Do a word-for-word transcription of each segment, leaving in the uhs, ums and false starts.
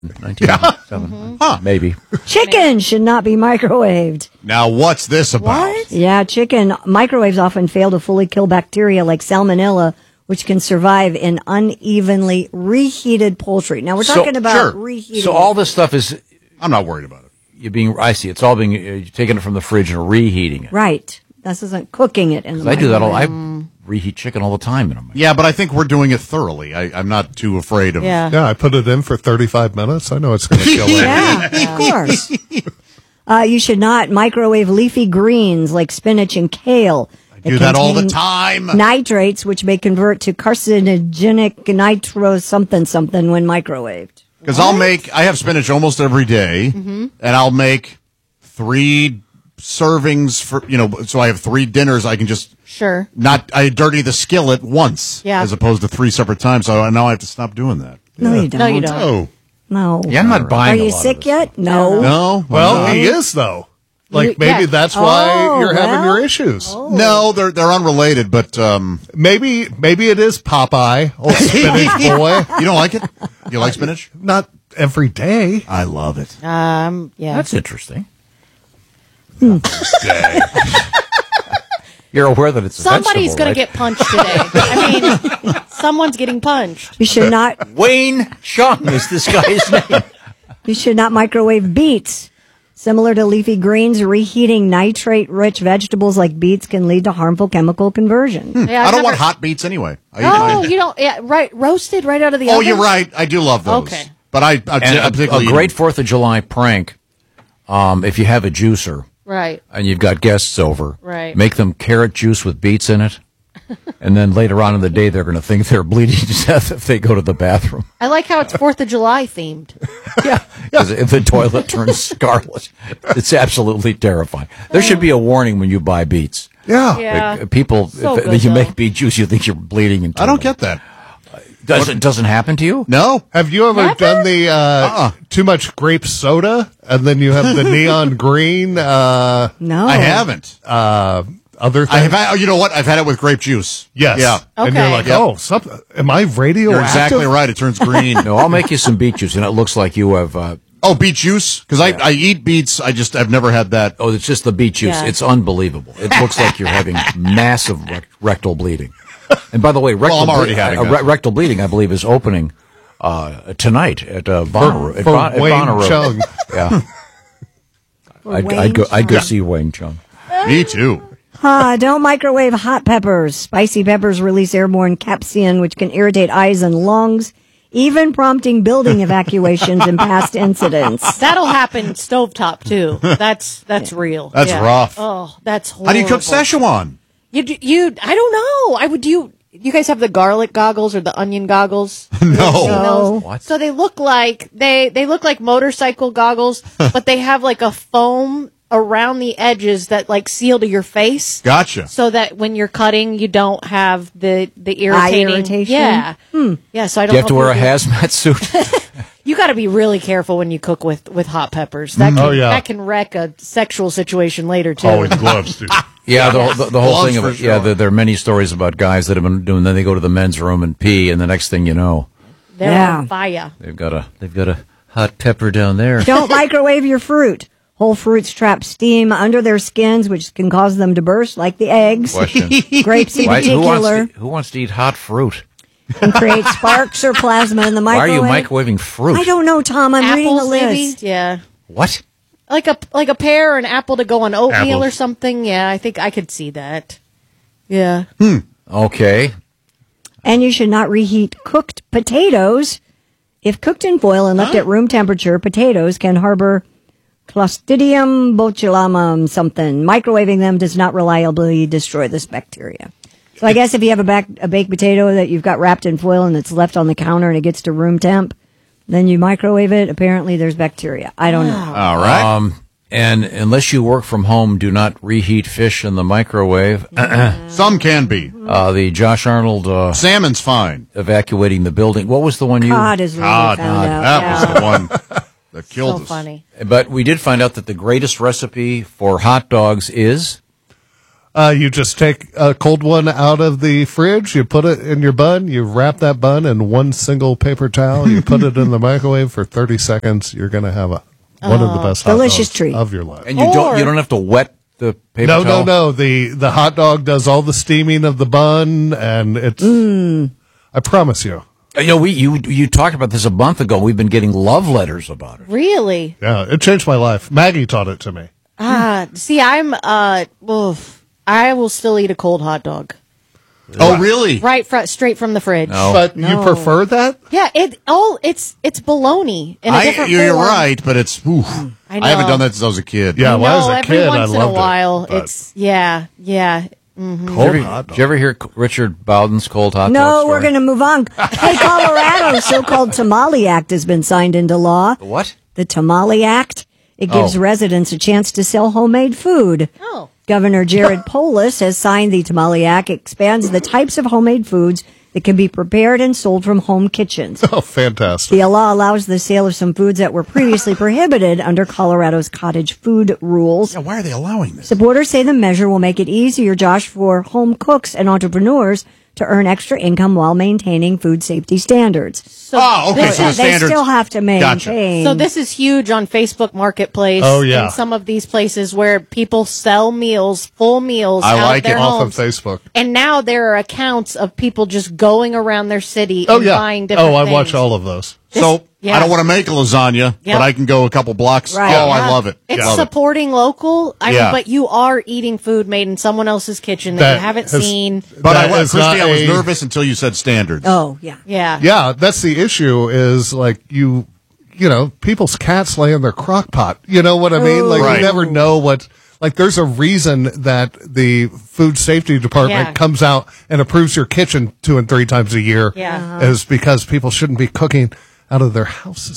nineteen ninety-seven. Mm-hmm. Huh. Maybe. Chicken should not be microwaved. Now, what's this about? What? Yeah, chicken microwaves often fail to fully kill bacteria like salmonella, which can survive in unevenly reheated poultry. Now, we're So- talking about sure. reheating. So all this stuff is I'm not worried about it. you're being. I see. It's all being. Uh, you're taking it from the fridge and reheating it. Right. This isn't cooking it in the I do that all. I microwave. reheat chicken all the time in a microwave. Yeah, but I think we're doing it thoroughly. I, I'm not too afraid of Yeah. Yeah, I put it in for thirty-five minutes. I know it's going to kill it. Yeah, of course. Uh, you should not microwave leafy greens like spinach and kale. do that all the time. Nitrates, which may convert to carcinogenic nitro something something when microwaved. Because I'll make, I have spinach almost every day, Mm-hmm. and I'll make three servings for, you know, so I have three dinners. I can just Sure. not, I dirty the skillet once Yeah. as opposed to three separate times. So now I have to stop doing that. No, you don't. No, you don't. Oh, No. Yeah, I'm not Are buying. a you lot of sick this yet? stuff. No. No? well, he is though. Like You- maybe yeah. that's why Oh, you're having well. your issues. No, they're, they're unrelated, but, um, Maybe maybe it is Popeye, old spinach boy. you don't like it? You like spinach? Not every day. I love it. Um, yeah. That's interesting. You're aware that it's a Somebody's vegetable, going right? to get punched today. I mean, someone's getting punched. You should not. Wayne Chung is this guy's name. You should not microwave beets. Similar to leafy greens, reheating nitrate-rich vegetables like beets can lead to harmful chemical conversion. Yeah, I I've don't want never- hot beets anyway. I eat Oh, mine. you don't. Yeah, right. Roasted right out of the Oh, oven. you're right. I do love those. Okay. But I, I, I And a, particularly a eat great them. Fourth of July prank. Um, if you have a juicer Right. and you've got guests over, Right. make them carrot juice with beets in it, and then later on in the day they're going to think they're bleeding to death if they go to the bathroom. I like how it's Fourth of July themed. Yeah, because if the toilet turns scarlet, it's absolutely terrifying. There should be a warning when you buy beets. Yeah. Yeah. Like, people, So if, good, if you though. make beet juice, you think you're bleeding. I don't get that. Does it doesn't happen to you? No. Have you ever Never? done the uh, Uh-uh. too much grape soda and then you have the neon green uh, No. I haven't. uh, other thing? I have had, oh, you know what? I've had it with grape juice. Yes. Yeah. And you're Okay. like, Yep. oh, something. Am I radioactive? You're exactly right. It turns green. No, I'll make you some beet juice, and it looks like you have. Uh, Oh, beet juice? Because I, I eat beets. I just, I've never had that. oh, it's just the beet juice. Yeah. It's unbelievable. It looks like you're having massive rec- rectal bleeding. And by the way, rectal, I'm already ble- having uh, that. re- rectal bleeding, I believe, is opening uh, tonight at uh, Bonnaroo. At, For Bon- at Wayne Bonnaroo. Chung. Yeah, For I'd, Wayne I'd go. I'd go Chung. see Wayne Chung. Me too. Ah, don't microwave hot peppers. Spicy peppers release airborne capsaicin, which can irritate eyes and lungs, even prompting building evacuations in past incidents. That'll happen stovetop too. That's that's real. That's Yeah. rough. Oh, that's horrible. How do you cook Szechuan? You do- you I don't know. I would you you guys have the garlic goggles or the onion goggles? No. No. What? So they look like they they look like motorcycle goggles, but they have like a foam around the edges that like seal to your face. Gotcha. So that when you're cutting, you don't have the the irritating. irritation? Yeah, yeah. So I don't. Do you have to know wear a if you- hazmat suit? You got to be really careful when you cook with with hot peppers. That can, Oh, yeah. that can wreck a sexual situation later too. Always gloves, dude. Yeah, the, the, the whole Gloves thing of for it. Yeah, sure. there, there are many stories about guys that have been doing. Then they go to the men's room and pee, and the next thing you know, They're Yeah. on fire. they've got a they've got a hot pepper down there. Don't microwave your fruit. Whole fruits trap steam under their skins, which can cause them to burst, like the eggs. Question: Grapes in Why, who, wants particular to, who wants to eat hot fruit? can create sparks or plasma in the Why are microwave. you microwaving fruit? I don't know, Tom. I'm reading the Apples, list. maybe. Yeah. What? Like a like a pear or an apple to go on oatmeal Apples. or something. Yeah, I think I could see that. Yeah. Okay. And you should not reheat cooked potatoes. If cooked in foil and left at room temperature, potatoes can harbor Clostridium botulinum something. Microwaving them does not reliably destroy this bacteria. So I guess if you have a, back, a baked potato that you've got wrapped in foil and it's left on the counter and it gets to room temp, then you microwave it. Apparently there's bacteria. I don't know. All right. Um, and unless you work from home, do not reheat fish in the microwave. Some can be. Uh, the Josh Arnold uh, Salmon's fine. evacuating the building. What was the one you? Cod is what we God, found out. that Yeah. was the one that killed So us. funny. But we did find out that the greatest recipe for hot dogs is Uh, you just take a cold one out of the fridge, you put it in your bun, you wrap that bun in one single paper towel, you put it in the microwave for thirty seconds. You're going to have a, one of the best hot delicious dogs treat. of your life. And you Or- don't you don't have to wet the paper No, towel? no, no. The the hot dog does all the steaming of the bun, and it's. I promise you. You know, we you you talked about this a month ago. We've been getting love letters about it. Really? Yeah, it changed my life. Maggie taught it to me. Ah, see, I'm, uh, oof, I will still eat a cold hot dog. Oh, really? Right fr- straight from the fridge. No. But you No. prefer that? Yeah, it all it's it's bologna in a I, different you're form. right, but it's. Oof. I I, haven't know. done that since I was a kid. Yeah, when I was no, a every kid, I once in a loved while, it. but- it's yeah, yeah. Did you, Cold ever, hot did dog. you ever hear Richard Bowden's cold hot dog No, story? we're going to move on. Hey, Colorado's so-called Tamale Act has been signed into law. The what? The Tamale Act. It gives Oh. residents a chance to sell homemade food. Oh. Governor Jared Polis has signed the Tamale Act. It expands the types of homemade foods that can be prepared and sold from home kitchens. Oh, fantastic. The law allows the sale of some foods that were previously prohibited under Colorado's cottage food rules. Yeah, why are they allowing this? Supporters say the measure will make it easier, Josh, for home cooks and entrepreneurs to earn extra income while maintaining food safety standards. So Oh, okay, this so the is- They standards. still have to Gotcha. maintain. So this is huge on Facebook Marketplace. Oh, yeah. And some of these places where people sell meals, full meals I out like of their it. Off homes. of Facebook. And now there are accounts of people just going around their city Oh, and yeah. buying different Oh, I things. watch all of those. So yeah. I don't want to make lasagna, Yep. but I can go a couple blocks. Right. Oh, I Yeah. love it. It's love it. supporting local. I Yeah. mean, but you are eating food made in someone else's kitchen that, That you haven't has- seen. But I That was, is not Christy, I was a- nervous until you said standards. Oh, yeah. Yeah. Yeah, that's the issue is like you, you know, people's cats lay in their crock pot. You know what I mean? Like Right. you never know what, like there's a reason that the food safety department Yeah. comes out and approves your kitchen two and three times a year. Yeah. Uh-huh. Is because people shouldn't be cooking out of their houses.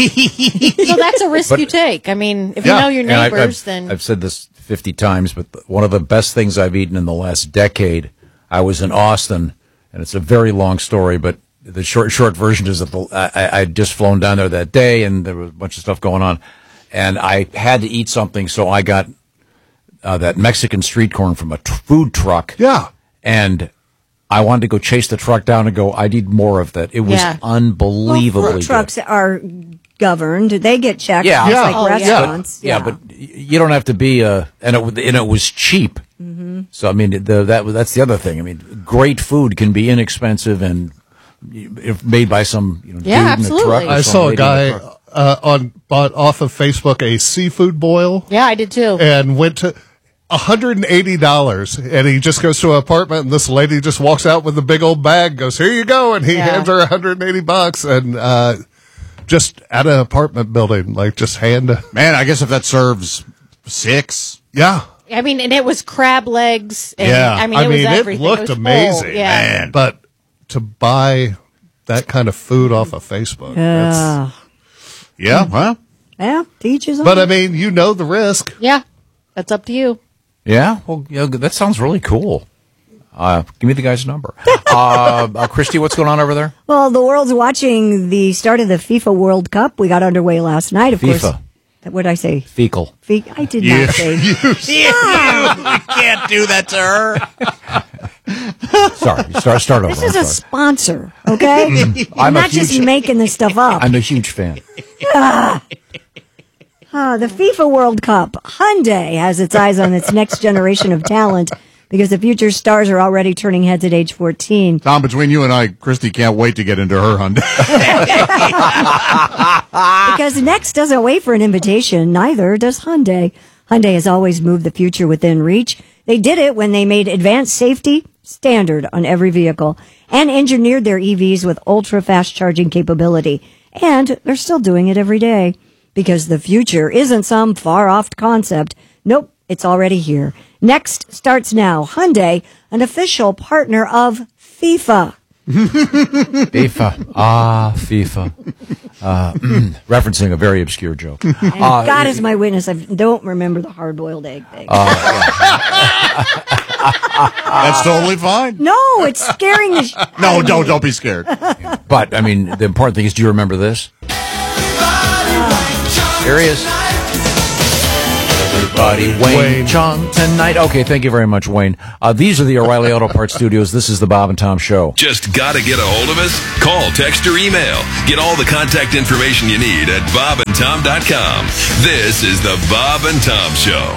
So that's a risk you take. I mean, if Yeah. you know your And I- neighbors, I've, then I've said this fifty times, but the- one of the best things I've eaten in the last decade, I was in Austin, and it's a very long story, but the short short version is that the, I, I'd just flown down there that day, and there was a bunch of stuff going on, and I had to eat something, so I got uh, that Mexican street corn from a t- food truck. Yeah. And I wanted to go chase the truck down and go, I need more of that. It was Yeah. unbelievably Food good. trucks are governed. They get checked Yeah. just Yeah. like Oh, yeah. restaurants. Yeah, but y- you don't have to be a, and it w- and it was cheap. Mm-hmm. So I mean, the, that was- that's the other thing. I mean, great food can be inexpensive and y- if made by some you know, Yeah, dude in a absolutely. truck. or I some saw a lady in guy truck. uh, on bought off of Facebook a seafood boil yeah, I did too. and went to one hundred eighty dollars, and he just goes to an apartment, and this lady just walks out with a big old bag, goes, here you go, and he Yeah. hands her one hundred eighty bucks, and uh, just at an apartment building, like just hand, Man, I guess if that serves six. yeah. I mean, and it was crab legs. And, Yeah. I mean, it was everything. looked it was amazing, full. Yeah. Man. but to buy that kind of food off of Facebook, that's, Uh, Yeah, well, yeah, to each his own. but I mean, you know the risk. Yeah. That's up to you. Yeah, well, yeah, that sounds really cool. Uh, give me the guy's number. uh, uh, Christy, what's going on over there? Well, the world's watching the start of the FIFA World Cup. We got underway last night, of FIFA. course. What did I say? Fecal. Fe- I did You- not say. you can't do that to her. Sorry, start start over. This is I'm a sorry. sponsor, okay? I'm I'm a not just huge- making this stuff up. I'm a huge fan. Ah, the FIFA World Cup. Hyundai has its eyes on its next generation of talent because the future stars are already turning heads at age fourteen. Tom, between you and I, Christy can't wait to get into her Hyundai. Because Next doesn't wait for an invitation, neither does Hyundai. Hyundai has always moved the future within reach. They did it when they made advanced safety standard on every vehicle and engineered their E Vs with ultra-fast charging capability. And they're still doing it every day because the future isn't some far-off concept. Nope, it's already here. Next starts now. Hyundai, an official partner of FIFA. FIFA. Ah, FIFA. Uh, referencing a very obscure joke. And Uh, God is my witness, I don't remember the hard-boiled egg thing. That's totally fine. no, it's scaring the sh- No, don't don't be scared. But, I mean, the important thing is, do you remember this? Here he is. Everybody, Wayne, Wayne. Chung tonight. Okay, thank you very much, Wayne. Uh, these are the O'Reilly Auto Parts Studios. This is the Bob and Tom Show. Just gotta get a hold of us? Call, text, or email. Get all the contact information you need at bob and tom dot com. This is the Bob and Tom Show.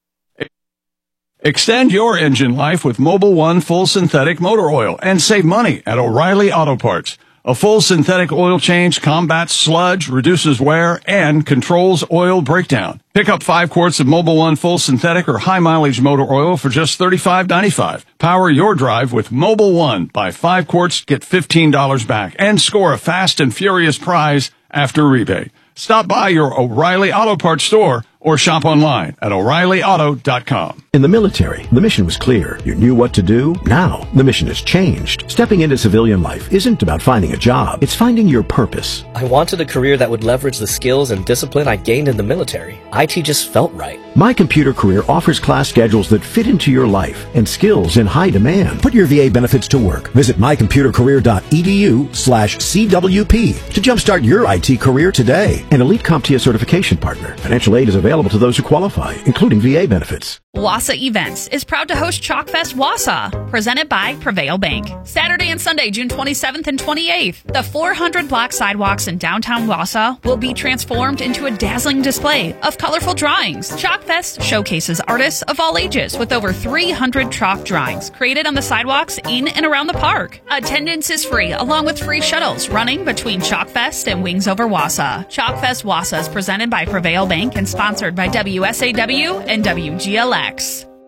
Extend your engine life with Mobil One Full Synthetic Motor Oil and save money at O'Reilly Auto Parts. A full synthetic oil change combats sludge, reduces wear, and controls oil breakdown. Pick up five quarts of Mobil One Full Synthetic or High Mileage Motor Oil for just thirty-five ninety-five. Power your drive with Mobil One. Buy five quarts, get fifteen dollars back, and score a fast and furious prize after rebate. Stop by your O'Reilly Auto Parts store or shop online at o'reilly auto dot com. In the military, the mission was clear. You knew what to do. Now, the mission has changed. Stepping into civilian life isn't about finding a job. It's finding your purpose. I wanted a career that would leverage the skills and discipline I gained in the military. I T just felt right. My Computer Career offers class schedules that fit into your life and skills in high demand. Put your V A benefits to work. Visit my computer career dot e d u slash C W P to jumpstart your I T career today. An Elite CompTIA certification partner. Financial aid is available to those who qualify, including V A benefits. Wausau Events is proud to host Chalkfest Wausau, presented by Prevail Bank. Saturday and Sunday, June twenty-seventh and twenty-eighth, the four hundred block sidewalks in downtown Wausau will be transformed into a dazzling display of colorful drawings. Chalkfest showcases artists of all ages with over three hundred chalk drawings created on the sidewalks in and around the park. Attendance is free, along with free shuttles running between Chalkfest and Wings Over Wausau. Chalkfest Wausau is presented by Prevail Bank and sponsored by W S A W and W G L X.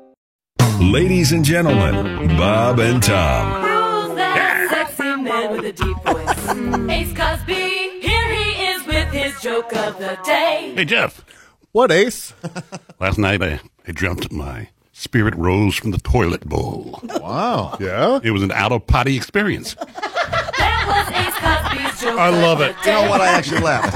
Ladies and gentlemen, Bob and Tom. Who's that sexy man with a deep voice? Ace Cosby, here he is with his joke of the day. Hey, Jeff. What, Ace? Last night I, I dreamt my spirit rose from the toilet bowl. Wow. Yeah? It was an out-of-potty experience. That was Ace Cosby's joke. I love it. You know what? I actually laughed.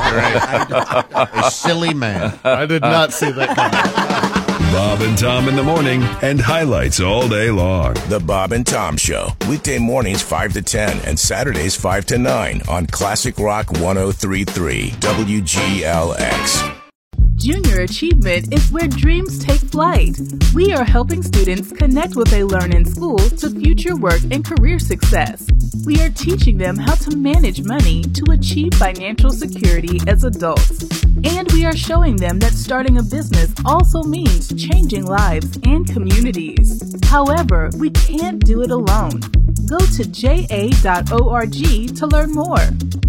A silly man. I did not see that coming. Bob and Tom in the morning and highlights all day long. The Bob and Tom Show. Weekday mornings five to ten and Saturdays five to nine on Classic Rock one oh three point three W G L X. Junior Achievement is where dreams take flight. We are helping students connect what they learn in school to future work and career success. We are teaching them how to manage money to achieve financial security as adults. And we are showing them that starting a business also means changing lives and communities. However, we can't do it alone. Go to j a dot org to learn more.